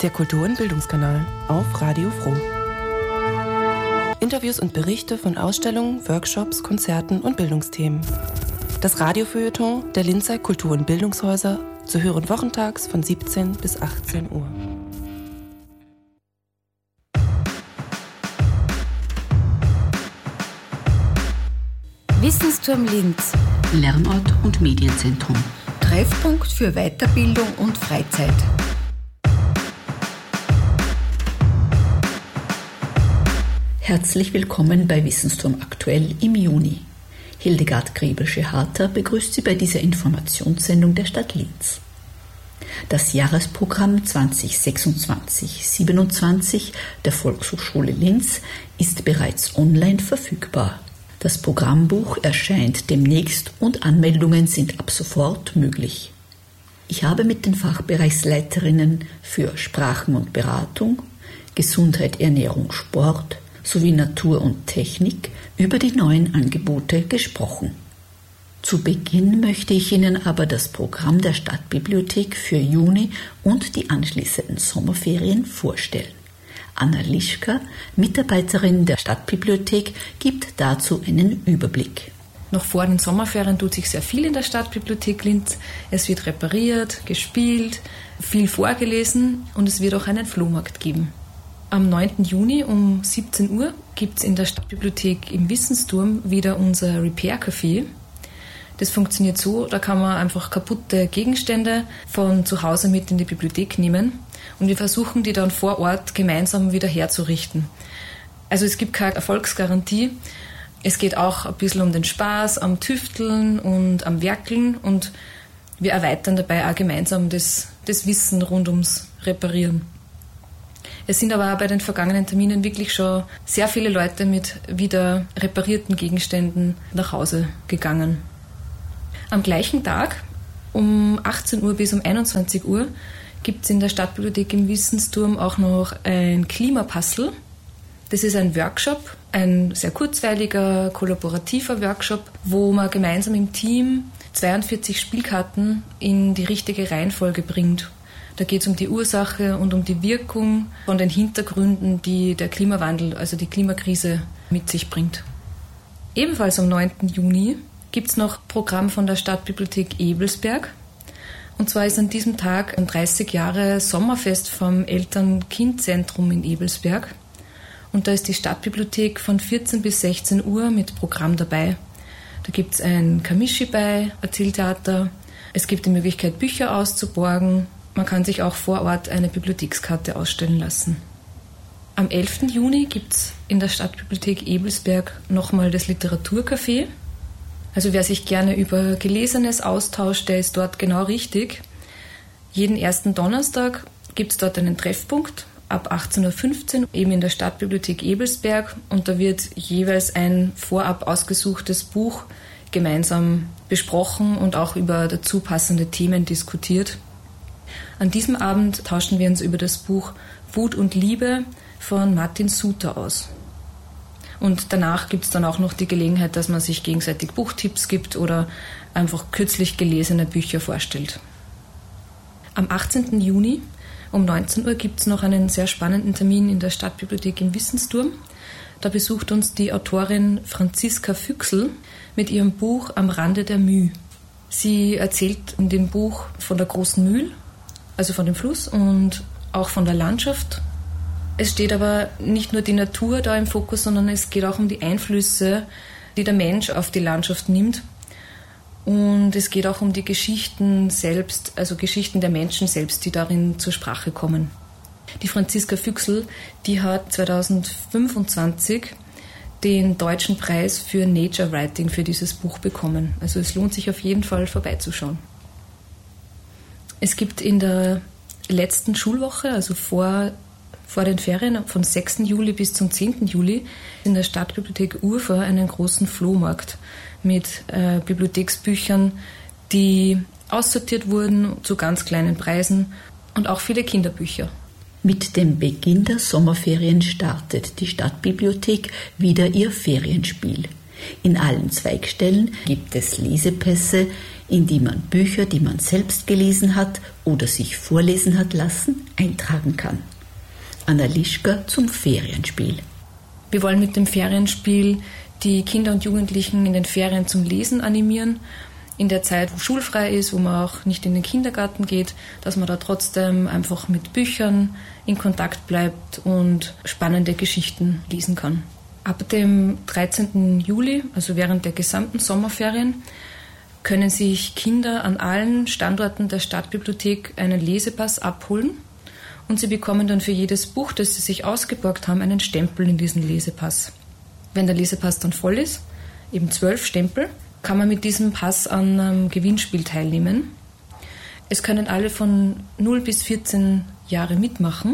Der Kultur- und Bildungskanal auf Radio Froh. Interviews und Berichte von Ausstellungen, Workshops, Konzerten und Bildungsthemen. Das Radiofeuilleton der Linzer Kultur- und Bildungshäuser zu hören wochentags von 17 bis 18 Uhr. Wissensturm Linz. Lernort und Medienzentrum. Treffpunkt für Weiterbildung und Freizeit. Herzlich willkommen bei Wissensturm aktuell im Juni. Hildegard Grebelsche-Harter begrüßt Sie bei dieser Informationssendung der Stadt Linz. Das Jahresprogramm 2026-27 der Volkshochschule Linz ist bereits online verfügbar. Das Programmbuch erscheint demnächst und Anmeldungen sind ab sofort möglich. Ich habe mit den Fachbereichsleiterinnen für Sprachen und Beratung, Gesundheit, Ernährung, Sport sowie Natur und Technik über die neuen Angebote gesprochen. Zu Beginn möchte ich Ihnen aber das Programm der Stadtbibliothek für Juni und die anschließenden Sommerferien vorstellen. Anna Lischka, Mitarbeiterin der Stadtbibliothek, gibt dazu einen Überblick. Noch vor den Sommerferien tut sich sehr viel in der Stadtbibliothek Linz. Es wird repariert, gespielt, viel vorgelesen und es wird auch einen Flohmarkt geben. Am 9. Juni um 17 Uhr gibt es in der Stadtbibliothek im Wissensturm wieder unser Repair-Café. Das funktioniert so, da kann man einfach kaputte Gegenstände von zu Hause mit in die Bibliothek nehmen und wir versuchen, die dann vor Ort gemeinsam wieder herzurichten. Also es gibt keine Erfolgsgarantie. Es geht auch ein bisschen um den Spaß am Tüfteln und am Werkeln und wir erweitern dabei auch gemeinsam das Wissen rund ums Reparieren. Es sind aber auch bei den vergangenen Terminen wirklich schon sehr viele Leute mit wieder reparierten Gegenständen nach Hause gegangen. Am gleichen Tag um 18 Uhr bis um 21 Uhr gibt es in der Stadtbibliothek im Wissensturm auch noch ein Klimapuzzle. Das ist ein Workshop, ein sehr kurzweiliger, kollaborativer Workshop, wo man gemeinsam im Team 42 Spielkarten in die richtige Reihenfolge bringt. Da geht es um die Ursache und um die Wirkung von den Hintergründen, die der Klimawandel, also die Klimakrise, mit sich bringt. Ebenfalls am 9. Juni gibt es noch Programm von der Stadtbibliothek Ebelsberg. Und zwar ist an diesem Tag ein 30 Jahre Sommerfest vom Eltern-Kind-Zentrum in Ebelsberg. Und da ist die Stadtbibliothek von 14 bis 16 Uhr mit Programm dabei. Da gibt es ein Kamishibai, Erzähltheater. Es gibt die Möglichkeit, Bücher auszuborgen. Man kann sich auch vor Ort eine Bibliothekskarte ausstellen lassen. Am 11. Juni gibt es in der Stadtbibliothek Ebelsberg nochmal das Literaturcafé. Also wer sich gerne über Gelesenes austauscht, der ist dort genau richtig. Jeden ersten Donnerstag gibt es dort einen Treffpunkt ab 18.15 Uhr, eben in der Stadtbibliothek Ebelsberg. Und da wird jeweils ein vorab ausgesuchtes Buch gemeinsam besprochen und auch über dazu passende Themen diskutiert. An diesem Abend tauschen wir uns über das Buch Wut und Liebe von Martin Suter aus. Und danach gibt es dann auch noch die Gelegenheit, dass man sich gegenseitig Buchtipps gibt oder einfach kürzlich gelesene Bücher vorstellt. Am 18. Juni um 19 Uhr gibt es noch einen sehr spannenden Termin in der Stadtbibliothek im Wissensturm. Da besucht uns die Autorin Franziska Füchsl mit ihrem Buch Am Rande der Müh. Sie erzählt in dem Buch von der großen Mühl, also von dem Fluss und auch von der Landschaft. Es steht aber nicht nur die Natur da im Fokus, sondern es geht auch um die Einflüsse, die der Mensch auf die Landschaft nimmt. Und es geht auch um die Geschichten selbst, also Geschichten der Menschen selbst, die darin zur Sprache kommen. Die Franziska Füchsl, die hat 2025 den Deutschen Preis für Nature Writing für dieses Buch bekommen. Also es lohnt sich auf jeden Fall vorbeizuschauen. Es gibt in der letzten Schulwoche, also vor den Ferien, von 6. Juli bis zum 10. Juli, in der Stadtbibliothek Urfa einen großen Flohmarkt mit Bibliotheksbüchern, die aussortiert wurden zu ganz kleinen Preisen und auch viele Kinderbücher. Mit dem Beginn der Sommerferien startet die Stadtbibliothek wieder ihr Ferienspiel. In allen Zweigstellen gibt es Lesepässe in die man Bücher, die man selbst gelesen hat oder sich vorlesen hat lassen, eintragen kann. Anna Lischka zum Ferienspiel. Wir wollen mit dem Ferienspiel die Kinder und Jugendlichen in den Ferien zum Lesen animieren. In der Zeit, wo schulfrei ist, wo man auch nicht in den Kindergarten geht, dass man da trotzdem einfach mit Büchern in Kontakt bleibt und spannende Geschichten lesen kann. Ab dem 13. Juli, also während der gesamten Sommerferien, können sich Kinder an allen Standorten der Stadtbibliothek einen Lesepass abholen und sie bekommen dann für jedes Buch, das sie sich ausgeborgt haben, einen Stempel in diesen Lesepass. Wenn der Lesepass dann voll ist, eben 12 Stempel, kann man mit diesem Pass an einem Gewinnspiel teilnehmen. Es können alle von 0 bis 14 Jahre mitmachen.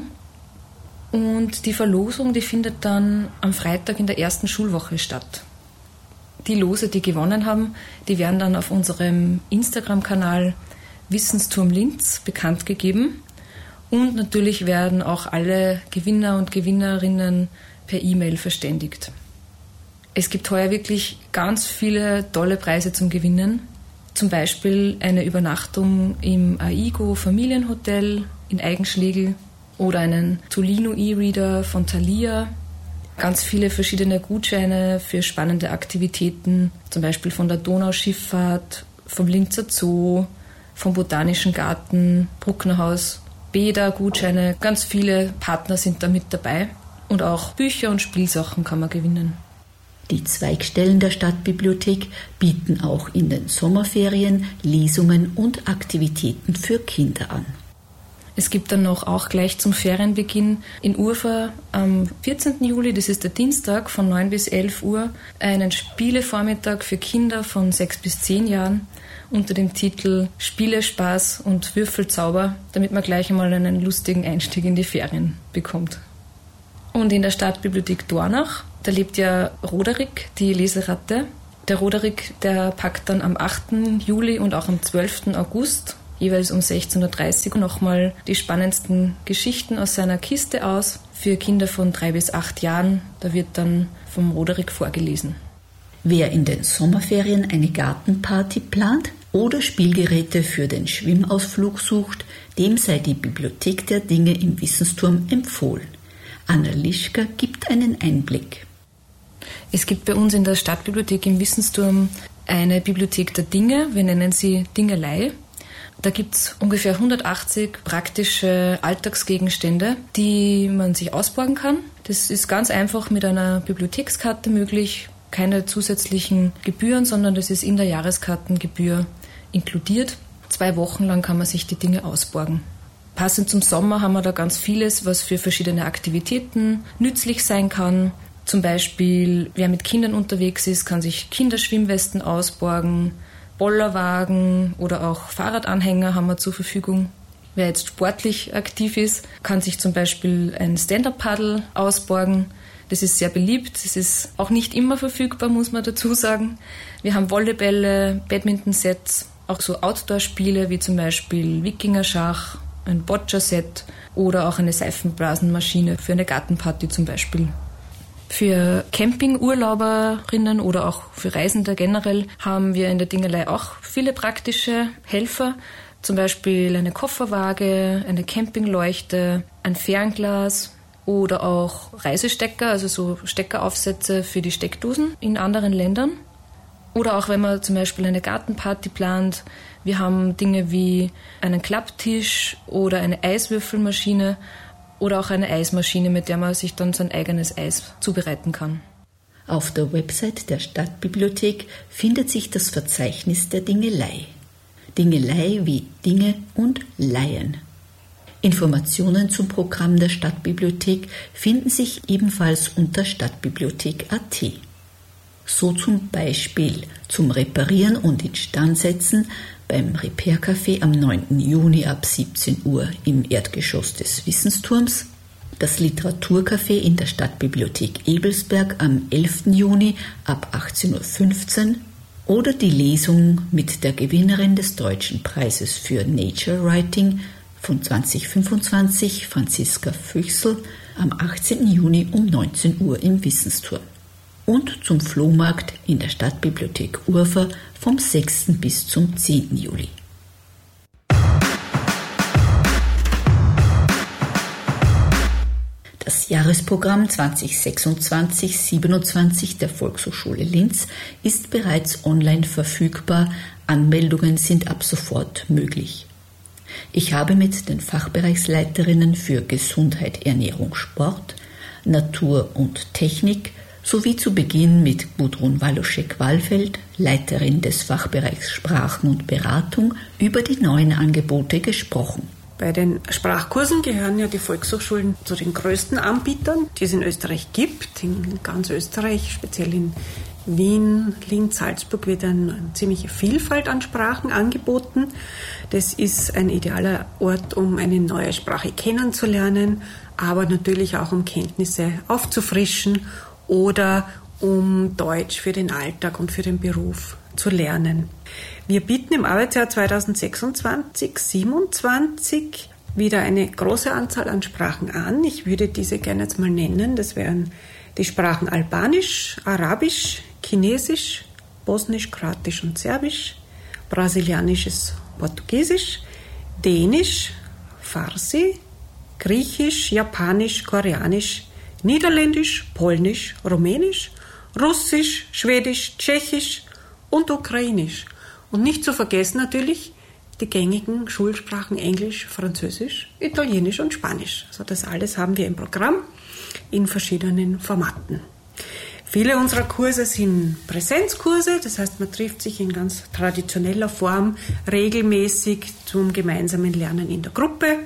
Und die Verlosung, die findet dann am Freitag in der ersten Schulwoche statt. Die Lose, die gewonnen haben, die werden dann auf unserem Instagram-Kanal Wissensturm Linz bekannt gegeben. Und natürlich werden auch alle Gewinner und Gewinnerinnen per E-Mail verständigt. Es gibt heuer wirklich ganz viele tolle Preise zum Gewinnen. Zum Beispiel eine Übernachtung im Aigo Familienhotel in Eigenschlegel oder einen Tolino E-Reader von Thalia. Ganz viele verschiedene Gutscheine für spannende Aktivitäten, zum Beispiel von der Donauschifffahrt, vom Linzer Zoo, vom Botanischen Garten, Brucknerhaus, Bäder-Gutscheine. Ganz viele Partner sind da mit dabei. Und auch Bücher und Spielsachen kann man gewinnen. Die Zweigstellen der Stadtbibliothek bieten auch in den Sommerferien Lesungen und Aktivitäten für Kinder an. Es gibt dann noch auch gleich zum Ferienbeginn in Urfa am 14. Juli, das ist der Dienstag, von 9 bis 11 Uhr, einen Spielevormittag für Kinder von 6 bis 10 Jahren unter dem Titel Spiele, Spaß und Würfelzauber, damit man gleich einmal einen lustigen Einstieg in die Ferien bekommt. Und in der Stadtbibliothek Dornach, da lebt ja Roderick, die Leseratte. Der Roderick, der packt dann am 8. Juli und auch am 12. August jeweils um 16.30 Uhr nochmal die spannendsten Geschichten aus seiner Kiste aus für Kinder von 3 bis 8 Jahren. Da wird dann vom Roderick vorgelesen. Wer in den Sommerferien eine Gartenparty plant oder Spielgeräte für den Schwimmausflug sucht, dem sei die Bibliothek der Dinge im Wissensturm empfohlen. Anna Lischka gibt einen Einblick. Es gibt bei uns in der Stadtbibliothek im Wissensturm eine Bibliothek der Dinge. Wir nennen sie Dingelei. Da gibt es ungefähr 180 praktische Alltagsgegenstände, die man sich ausborgen kann. Das ist ganz einfach mit einer Bibliothekskarte möglich. Keine zusätzlichen Gebühren, sondern das ist in der Jahreskartengebühr inkludiert. 2 Wochen lang kann man sich die Dinge ausborgen. Passend zum Sommer haben wir da ganz vieles, was für verschiedene Aktivitäten nützlich sein kann. Zum Beispiel, wer mit Kindern unterwegs ist, kann sich Kinderschwimmwesten ausborgen, Bollerwagen oder auch Fahrradanhänger haben wir zur Verfügung. Wer jetzt sportlich aktiv ist, kann sich zum Beispiel ein Stand-Up-Paddle ausborgen. Das ist sehr beliebt. Das ist auch nicht immer verfügbar, muss man dazu sagen. Wir haben Volleybälle, Badminton-Sets, auch so Outdoor-Spiele wie zum Beispiel Wikinger-Schach, ein Boccia-Set oder auch eine Seifenblasenmaschine für eine Gartenparty zum Beispiel. Für Campingurlauberinnen oder auch für Reisende generell haben wir in der Dingelei auch viele praktische Helfer. Zum Beispiel eine Kofferwaage, eine Campingleuchte, ein Fernglas oder auch Reisestecker, also so Steckeraufsätze für die Steckdosen in anderen Ländern. Oder auch wenn man zum Beispiel eine Gartenparty plant. Wir haben Dinge wie einen Klapptisch oder eine Eiswürfelmaschine oder auch eine Eismaschine, mit der man sich dann sein eigenes Eis zubereiten kann. Auf der Website der Stadtbibliothek findet sich das Verzeichnis der Dingelei. Dingelei wie Dinge und Laien. Informationen zum Programm der Stadtbibliothek finden sich ebenfalls unter stadtbibliothek.at. So zum Beispiel zum Reparieren und Instandsetzen beim Repair-Café am 9. Juni ab 17 Uhr im Erdgeschoss des Wissensturms, das Literaturcafé in der Stadtbibliothek Ebelsberg am 11. Juni ab 18.15 Uhr oder die Lesung mit der Gewinnerin des Deutschen Preises für Nature Writing von 2025, Franziska Füchsel, am 18. Juni um 19 Uhr im Wissensturm. und zum Flohmarkt in der Stadtbibliothek Urfa vom 6. bis zum 10. Juli. Das Jahresprogramm 2026/27 der Volkshochschule Linz ist bereits online verfügbar. Anmeldungen sind ab sofort möglich. Ich habe mit den Fachbereichsleiterinnen für Gesundheit, Ernährung, Sport, Natur und Technik sowie zu Beginn mit Gudrun Waloschek-Wallfeld, Leiterin des Fachbereichs Sprachen und Beratung, über die neuen Angebote gesprochen. Bei den Sprachkursen gehören ja die Volkshochschulen zu den größten Anbietern, die es in Österreich gibt. In ganz Österreich, speziell in Wien, Linz, Salzburg wird eine ziemliche Vielfalt an Sprachen angeboten. Das ist ein idealer Ort, um eine neue Sprache kennenzulernen, aber natürlich auch um Kenntnisse aufzufrischen oder um Deutsch für den Alltag und für den Beruf zu lernen. Wir bieten im Arbeitsjahr 2026/27 wieder eine große Anzahl an Sprachen an. Ich würde diese gerne jetzt mal nennen. Das wären die Sprachen Albanisch, Arabisch, Chinesisch, Bosnisch, Kroatisch und Serbisch, Brasilianisches, Portugiesisch, Dänisch, Farsi, Griechisch, Japanisch, Koreanisch, Niederländisch, Polnisch, Rumänisch, Russisch, Schwedisch, Tschechisch und Ukrainisch. Und nicht zu vergessen natürlich die gängigen Schulsprachen Englisch, Französisch, Italienisch und Spanisch. Also das alles haben wir im Programm in verschiedenen Formaten. Viele unserer Kurse sind Präsenzkurse, das heißt, man trifft sich in ganz traditioneller Form regelmäßig zum gemeinsamen Lernen in der Gruppe.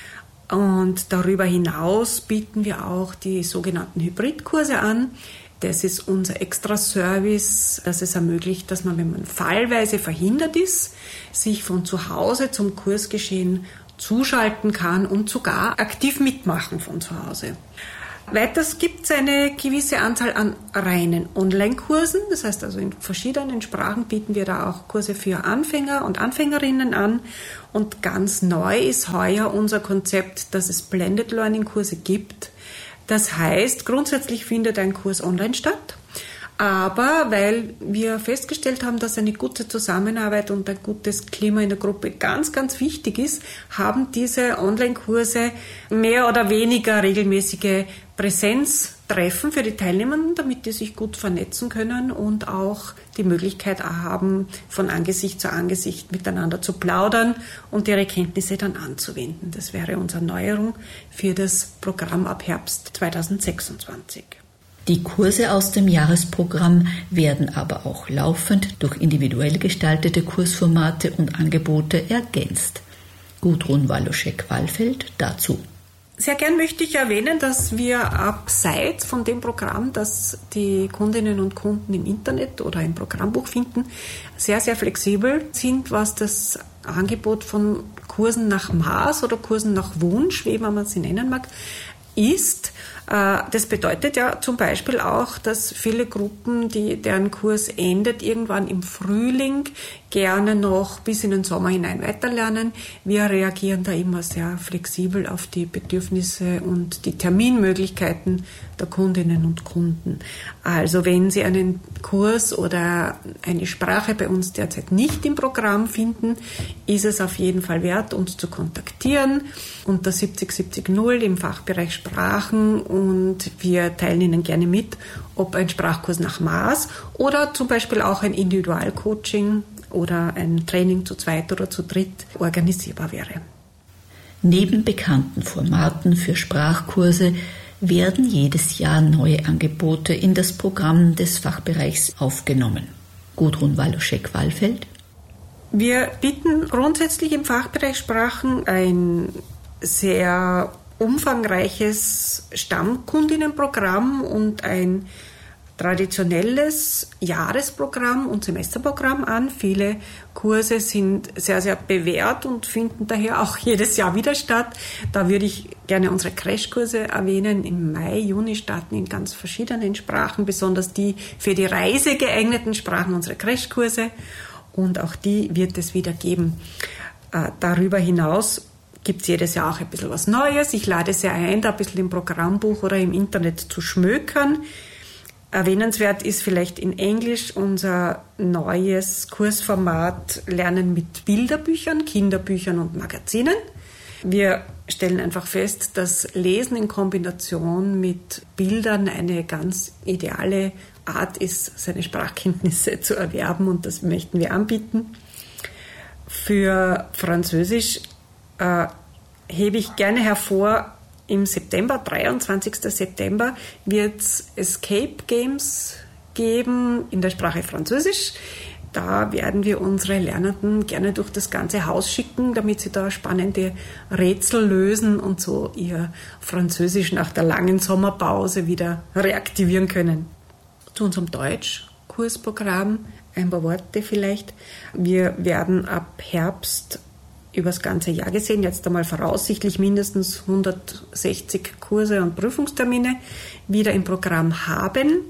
Und darüber hinaus bieten wir auch die sogenannten Hybridkurse an. Das ist unser Extra-Service, das es ermöglicht, dass man, wenn man fallweise verhindert ist, sich von zu Hause zum Kursgeschehen zuschalten kann und sogar aktiv mitmachen von zu Hause. Weiters gibt es eine gewisse Anzahl an reinen Online-Kursen. Das heißt also, in verschiedenen Sprachen bieten wir da auch Kurse für Anfänger und Anfängerinnen an. Und ganz neu ist heuer unser Konzept, dass es Blended Learning-Kurse gibt. Das heißt, grundsätzlich findet ein Kurs online statt, aber weil wir festgestellt haben, dass eine gute Zusammenarbeit und ein gutes Klima in der Gruppe ganz, ganz wichtig ist, haben diese Online-Kurse mehr oder weniger regelmäßige Präsenztreffen für die Teilnehmenden, damit die sich gut vernetzen können und auch die Möglichkeit haben, von Angesicht zu Angesicht miteinander zu plaudern und ihre Kenntnisse dann anzuwenden. Das wäre unsere Neuerung für das Programm ab Herbst 2026. Die Kurse aus dem Jahresprogramm werden aber auch laufend durch individuell gestaltete Kursformate und Angebote ergänzt. Gudrun Waloschek-Wallfeld dazu. Sehr gern möchte ich erwähnen, dass wir abseits von dem Programm, das die Kundinnen und Kunden im Internet oder im Programmbuch finden, sehr, sehr flexibel sind, was das Angebot von Kursen nach Maß oder Kursen nach Wunsch, wie man sie nennen mag, ist. Das bedeutet ja zum Beispiel auch, dass viele Gruppen, deren Kurs endet irgendwann im Frühling, gerne noch bis in den Sommer hinein weiterlernen. Wir reagieren da immer sehr flexibel auf die Bedürfnisse und die Terminmöglichkeiten der Kundinnen und Kunden. Also wenn Sie einen Kurs oder eine Sprache bei uns derzeit nicht im Programm finden, ist es auf jeden Fall wert, uns zu kontaktieren unter 70700 im Fachbereich Sprachen, und wir teilen Ihnen gerne mit, ob ein Sprachkurs nach Maß oder zum Beispiel auch ein Individualcoaching oder ein Training zu zweit oder zu dritt organisierbar wäre. Neben bekannten Formaten für Sprachkurse werden jedes Jahr neue Angebote in das Programm des Fachbereichs aufgenommen. Gudrun Waloschek-Wallfeld. Wir bieten grundsätzlich im Fachbereich Sprachen ein sehr umfangreiches Stammkundinnenprogramm und ein traditionelles Jahresprogramm und Semesterprogramm an. Viele Kurse sind sehr, sehr bewährt und finden daher auch jedes Jahr wieder statt. Da würde ich gerne unsere Crashkurse erwähnen. Im Mai, Juni starten in ganz verschiedenen Sprachen, besonders die für die Reise geeigneten Sprachen, unsere Crashkurse. Und auch die wird es wieder geben. Darüber hinaus gibt es jedes Jahr auch ein bisschen was Neues. Ich lade sehr ein, da ein bisschen im Programmbuch oder im Internet zu schmökern. Erwähnenswert ist vielleicht in Englisch unser neues Kursformat Lernen mit Bilderbüchern, Kinderbüchern und Magazinen. Wir stellen einfach fest, dass Lesen in Kombination mit Bildern eine ganz ideale Art ist, seine Sprachkenntnisse zu erwerben, und das möchten wir anbieten. Für Französisch hebe ich gerne hervor, im September, 23. September, wird es Escape Games geben in der Sprache Französisch. Da werden wir unsere Lernenden gerne durch das ganze Haus schicken, damit sie da spannende Rätsel lösen und so ihr Französisch nach der langen Sommerpause wieder reaktivieren können. Zu unserem Deutschkursprogramm ein paar Worte vielleicht. Wir werden ab Herbst über das ganze Jahr gesehen, jetzt einmal voraussichtlich mindestens 160 Kurse und Prüfungstermine wieder im Programm haben.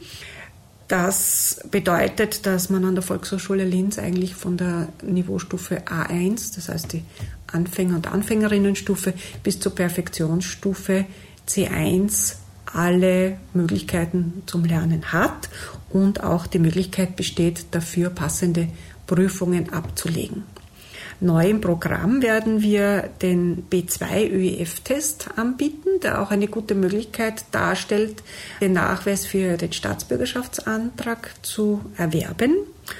Das bedeutet, dass man an der Volkshochschule Linz eigentlich von der Niveaustufe A1, das heißt die Anfänger- und Anfängerinnenstufe, bis zur Perfektionsstufe C1 alle Möglichkeiten zum Lernen hat und auch die Möglichkeit besteht, dafür passende Prüfungen abzulegen. Neu im Programm werden wir den B2-ÖEF-Test anbieten, der auch eine gute Möglichkeit darstellt, den Nachweis für den Staatsbürgerschaftsantrag zu erwerben.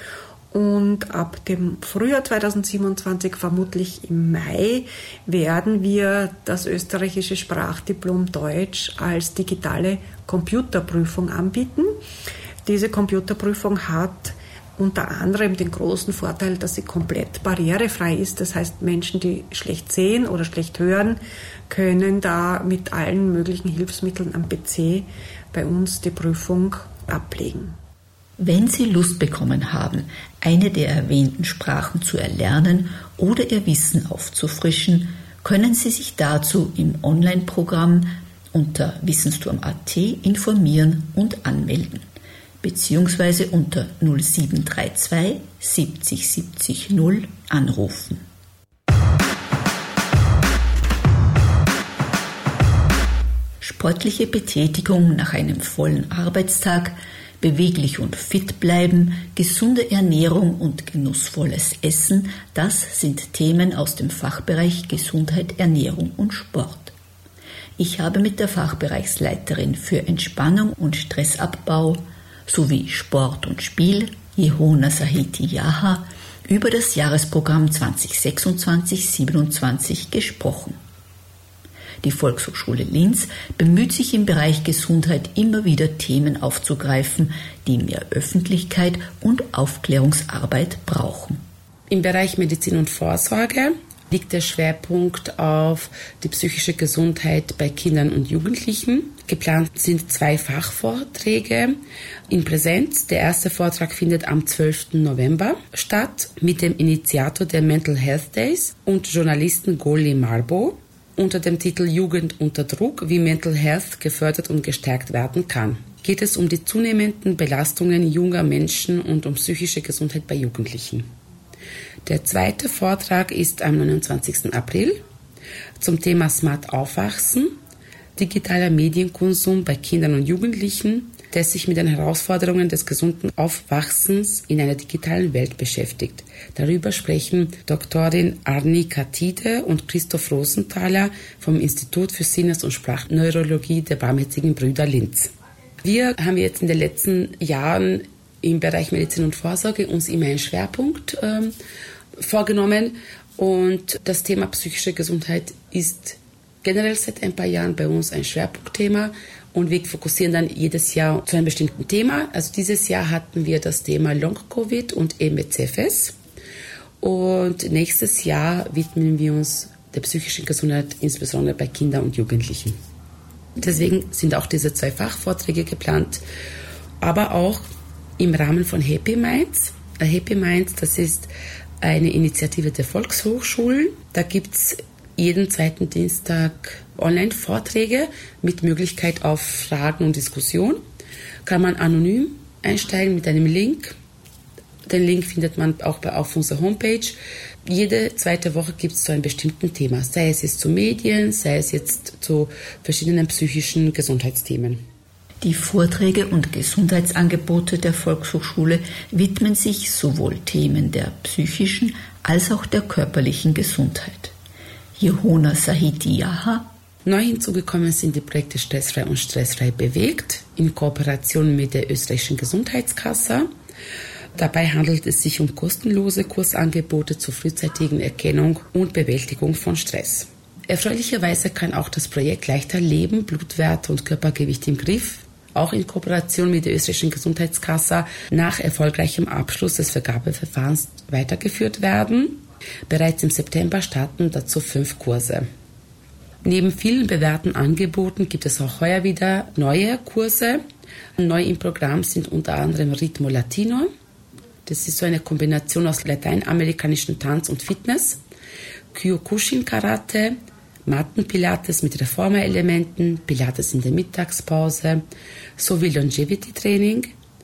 Und ab dem Frühjahr 2027, vermutlich im Mai, werden wir das österreichische Sprachdiplom Deutsch als digitale Computerprüfung anbieten. Diese Computerprüfung hat unter anderem den großen Vorteil, dass sie komplett barrierefrei ist. Das heißt, Menschen, die schlecht sehen oder schlecht hören, können da mit allen möglichen Hilfsmitteln am PC bei uns die Prüfung ablegen. Wenn Sie Lust bekommen haben, eine der erwähnten Sprachen zu erlernen oder Ihr Wissen aufzufrischen, können Sie sich dazu im Online-Programm unter wissensturm.at informieren und anmelden, beziehungsweise unter 0732 70 70 0 anrufen. Sportliche Betätigung nach einem vollen Arbeitstag, beweglich und fit bleiben, gesunde Ernährung und genussvolles Essen, das sind Themen aus dem Fachbereich Gesundheit, Ernährung und Sport. Ich habe mit der Fachbereichsleiterin für Entspannung und Stressabbau sowie Sport und Spiel, Jehona Sahiti Yaha, über das Jahresprogramm 2026-27 gesprochen. Die Volkshochschule Linz bemüht sich im Bereich Gesundheit immer wieder Themen aufzugreifen, die mehr Öffentlichkeit und Aufklärungsarbeit brauchen. Im Bereich Medizin und Vorsorge liegt der Schwerpunkt auf die psychische Gesundheit bei Kindern und Jugendlichen. Geplant sind 2 Fachvorträge in Präsenz. Der erste Vortrag findet am 12. November statt mit dem Initiator der Mental Health Days und Journalisten Goli Marbo unter dem Titel Jugend unter Druck, wie Mental Health gefördert und gestärkt werden kann. Geht es um die zunehmenden Belastungen junger Menschen und um psychische Gesundheit bei Jugendlichen. Der zweite Vortrag ist am 29. April zum Thema Smart Aufwachsen, digitaler Medienkonsum bei Kindern und Jugendlichen, der sich mit den Herausforderungen des gesunden Aufwachsens in einer digitalen Welt beschäftigt. Darüber sprechen Doktorin Arni Katide und Christoph Rosenthaler vom Institut für Sinnes- und Sprachneurologie der Barmherzigen Brüder Linz. Wir haben jetzt in den letzten Jahren im Bereich Medizin und Vorsorge uns immer einen Schwerpunkt vorgenommen, und das Thema psychische Gesundheit ist generell seit ein paar Jahren bei uns ein Schwerpunktthema, und wir fokussieren dann jedes Jahr zu einem bestimmten Thema. Also dieses Jahr hatten wir das Thema Long-Covid und ME/CFS, und nächstes Jahr widmen wir uns der psychischen Gesundheit, insbesondere bei Kindern und Jugendlichen. Deswegen sind auch diese 2 Fachvorträge geplant, aber auch im Rahmen von Happy Minds. Happy Minds, das ist eine Initiative der Volkshochschulen. Da gibt es jeden zweiten Dienstag Online-Vorträge mit Möglichkeit auf Fragen und Diskussion. Kann man anonym einsteigen mit einem Link. Den Link findet man auch auf unserer Homepage. Jede zweite Woche gibt es zu einem bestimmten Thema, sei es jetzt zu Medien, sei es jetzt zu verschiedenen psychischen Gesundheitsthemen. Die Vorträge und Gesundheitsangebote der Volkshochschule widmen sich sowohl Themen der psychischen als auch der körperlichen Gesundheit. Jehona Sahiti-Yaha. Neu hinzugekommen sind die Projekte Stressfrei und Stressfrei bewegt in Kooperation mit der österreichischen Gesundheitskasse. Dabei handelt es sich um kostenlose Kursangebote zur frühzeitigen Erkennung und Bewältigung von Stress. Erfreulicherweise kann auch das Projekt Leichter Leben, Blutwerte und Körpergewicht im Griff, auch in Kooperation mit der österreichischen Gesundheitskasse, nach erfolgreichem Abschluss des Vergabeverfahrens weitergeführt werden. Bereits im September starten dazu 5 Kurse. Neben vielen bewährten Angeboten gibt es auch heuer wieder neue Kurse. Neu im Programm sind unter anderem Ritmo Latino. Das ist so eine Kombination aus lateinamerikanischen Tanz und Fitness. Kyokushin Karate, Mattenpilates mit Reformer-Elementen, Pilates in der Mittagspause sowie Longevity-Training.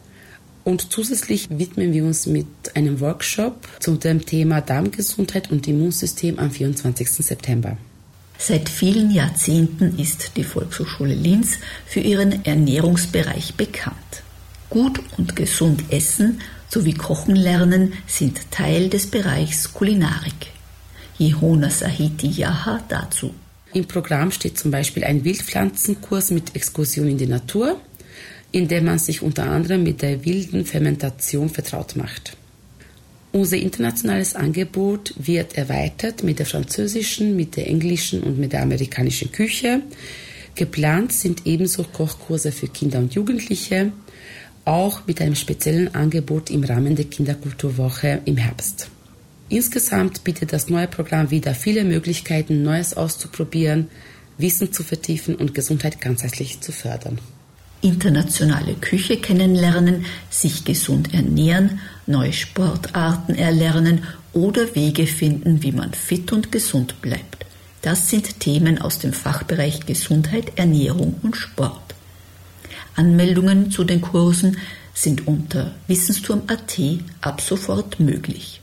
Und zusätzlich widmen wir uns mit einem Workshop zu dem Thema Darmgesundheit und Immunsystem am 24. September. Seit vielen Jahrzehnten ist die Volkshochschule Linz für ihren Ernährungsbereich bekannt. Gut und gesund essen sowie Kochen lernen sind Teil des Bereichs Kulinarik. Jehona Sahiti-Yaha dazu. Im Programm steht zum Beispiel ein Wildpflanzenkurs mit Exkursion in die Natur, in dem man sich unter anderem mit der wilden Fermentation vertraut macht. Unser internationales Angebot wird erweitert mit der französischen, mit der englischen und mit der amerikanischen Küche. Geplant sind ebenso Kochkurse für Kinder und Jugendliche, auch mit einem speziellen Angebot im Rahmen der Kinderkulturwoche im Herbst. Insgesamt bietet das neue Programm wieder viele Möglichkeiten, Neues auszuprobieren, Wissen zu vertiefen und Gesundheit ganzheitlich zu fördern. Internationale Küche kennenlernen, sich gesund ernähren, neue Sportarten erlernen oder Wege finden, wie man fit und gesund bleibt. Das sind Themen aus dem Fachbereich Gesundheit, Ernährung und Sport. Anmeldungen zu den Kursen sind unter wissensturm.at ab sofort möglich.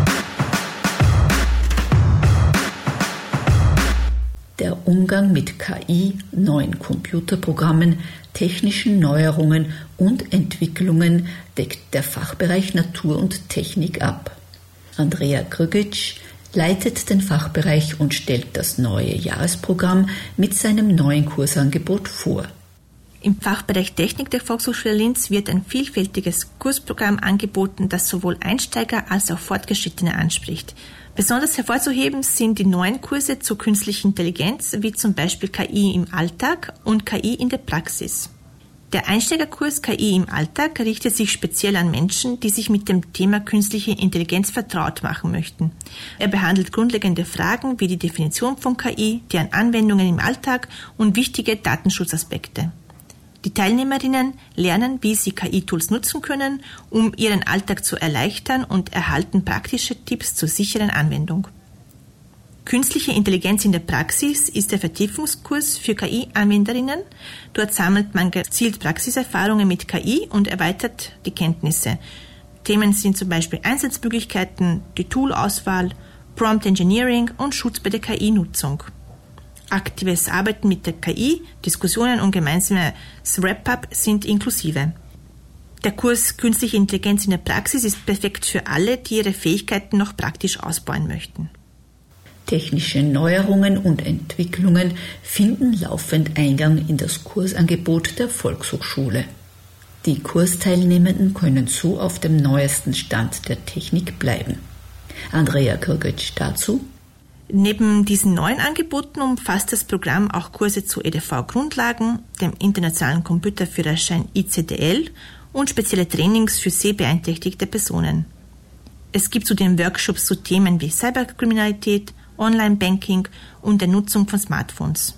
Der Umgang mit KI, neuen Computerprogrammen, technischen Neuerungen und Entwicklungen deckt der Fachbereich Natur und Technik ab. Andrea Krügic leitet den Fachbereich und stellt das neue Jahresprogramm mit seinem neuen Kursangebot vor. Im Fachbereich Technik der Volkshochschule Linz wird ein vielfältiges Kursprogramm angeboten, das sowohl Einsteiger als auch Fortgeschrittene anspricht. Besonders hervorzuheben sind die neuen Kurse zur künstlichen Intelligenz, wie zum Beispiel KI im Alltag und KI in der Praxis. Der Einsteigerkurs KI im Alltag richtet sich speziell an Menschen, die sich mit dem Thema künstliche Intelligenz vertraut machen möchten. Er behandelt grundlegende Fragen wie die Definition von KI, deren Anwendungen im Alltag und wichtige Datenschutzaspekte. Die Teilnehmerinnen lernen, wie sie KI-Tools nutzen können, um ihren Alltag zu erleichtern und erhalten praktische Tipps zur sicheren Anwendung. Künstliche Intelligenz in der Praxis ist der Vertiefungskurs für KI-Anwenderinnen. Dort sammelt man gezielt Praxiserfahrungen mit KI und erweitert die Kenntnisse. Themen sind zum Beispiel Einsatzmöglichkeiten, die Toolauswahl, Prompt Engineering und Schutz bei der KI-Nutzung. Aktives Arbeiten mit der KI, Diskussionen und gemeinsames Wrap-up sind inklusive. Der Kurs Künstliche Intelligenz in der Praxis ist perfekt für alle, die ihre Fähigkeiten noch praktisch ausbauen möchten. Technische Neuerungen und Entwicklungen finden laufend Eingang in das Kursangebot der Volkshochschule. Die Kursteilnehmenden können so auf dem neuesten Stand der Technik bleiben. Andrea Krügic dazu. Neben diesen neuen Angeboten umfasst das Programm auch Kurse zu EDV-Grundlagen, dem internationalen Computerführerschein ICDL und spezielle Trainings für sehbeeinträchtigte Personen. Es gibt zudem Workshops zu Themen wie Cyberkriminalität, Online-Banking und der Nutzung von Smartphones.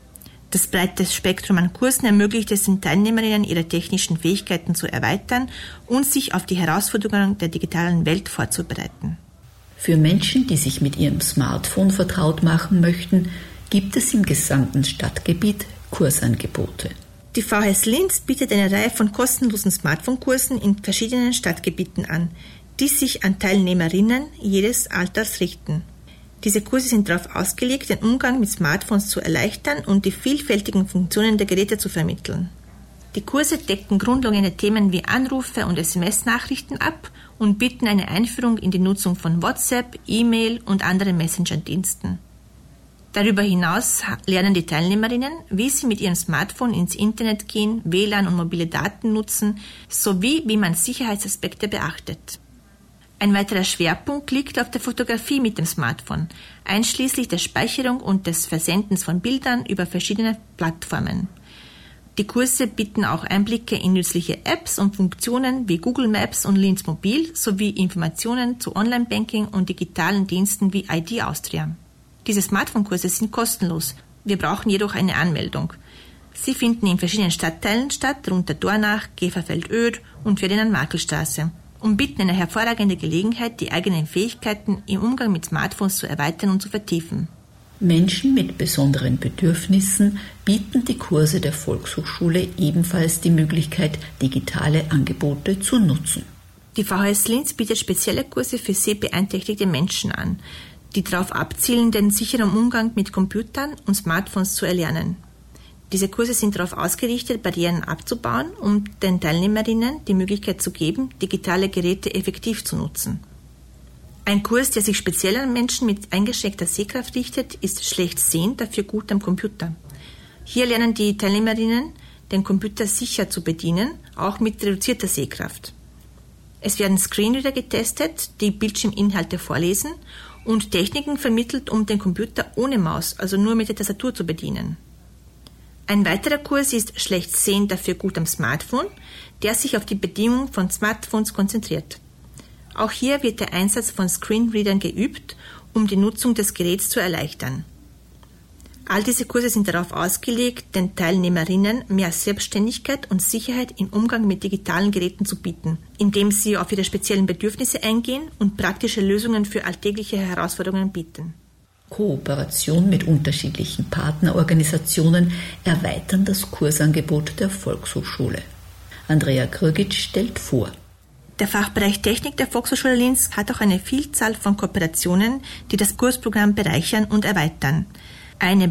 Das breite Spektrum an Kursen ermöglicht es den Teilnehmerinnen, ihre technischen Fähigkeiten zu erweitern und sich auf die Herausforderungen der digitalen Welt vorzubereiten. Für Menschen, die sich mit ihrem Smartphone vertraut machen möchten, gibt es im gesamten Stadtgebiet Kursangebote. Die VHS Linz bietet eine Reihe von kostenlosen Smartphone-Kursen in verschiedenen Stadtgebieten an, die sich an Teilnehmerinnen jedes Alters richten. Diese Kurse sind darauf ausgelegt, den Umgang mit Smartphones zu erleichtern und die vielfältigen Funktionen der Geräte zu vermitteln. Die Kurse decken grundlegende Themen wie Anrufe und SMS-Nachrichten ab und bieten eine Einführung in die Nutzung von WhatsApp, E-Mail und anderen Messenger-Diensten. Darüber hinaus lernen die Teilnehmerinnen, wie sie mit ihrem Smartphone ins Internet gehen, WLAN und mobile Daten nutzen, sowie wie man Sicherheitsaspekte beachtet. Ein weiterer Schwerpunkt liegt auf der Fotografie mit dem Smartphone, einschließlich der Speicherung und des Versendens von Bildern über verschiedene Plattformen. Die Kurse bieten auch Einblicke in nützliche Apps und Funktionen wie Google Maps und Linz Mobil sowie Informationen zu Online-Banking und digitalen Diensten wie ID Austria. Diese Smartphone-Kurse sind kostenlos. Wir brauchen jedoch eine Anmeldung. Sie finden in verschiedenen Stadtteilen statt, darunter Dornach, Geferfeld-Oedt und Ferdinand-Markel-Straße, und bieten eine hervorragende Gelegenheit, die eigenen Fähigkeiten im Umgang mit Smartphones zu erweitern und zu vertiefen. Menschen mit besonderen Bedürfnissen bieten die Kurse der Volkshochschule ebenfalls die Möglichkeit, digitale Angebote zu nutzen. Die VHS Linz bietet spezielle Kurse für sehbeeinträchtigte Menschen an, die darauf abzielen, den sicheren Umgang mit Computern und Smartphones zu erlernen. Diese Kurse sind darauf ausgerichtet, Barrieren abzubauen, um den Teilnehmerinnen die Möglichkeit zu geben, digitale Geräte effektiv zu nutzen. Ein Kurs, der sich speziell an Menschen mit eingeschränkter Sehkraft richtet, ist schlecht sehen, dafür gut am Computer. Hier lernen die Teilnehmerinnen, den Computer sicher zu bedienen, auch mit reduzierter Sehkraft. Es werden Screenreader getestet, die Bildschirminhalte vorlesen und Techniken vermittelt, um den Computer ohne Maus, also nur mit der Tastatur zu bedienen. Ein weiterer Kurs ist schlecht sehen, dafür gut am Smartphone, der sich auf die Bedienung von Smartphones konzentriert. Auch hier wird der Einsatz von Screenreadern geübt, um die Nutzung des Geräts zu erleichtern. All diese Kurse sind darauf ausgelegt, den Teilnehmerinnen mehr Selbstständigkeit und Sicherheit im Umgang mit digitalen Geräten zu bieten, indem sie auf ihre speziellen Bedürfnisse eingehen und praktische Lösungen für alltägliche Herausforderungen bieten. Kooperation mit unterschiedlichen Partnerorganisationen erweitern das Kursangebot der Volkshochschule. Andrea Krögic stellt vor. Der Fachbereich Technik der Volkshochschule Linz hat auch eine Vielzahl von Kooperationen, die das Kursprogramm bereichern und erweitern. Eine